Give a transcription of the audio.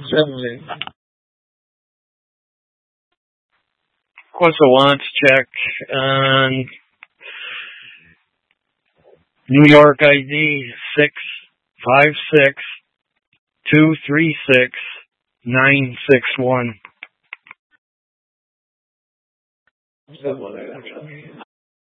What's a wants check on New York ID 656-236-961.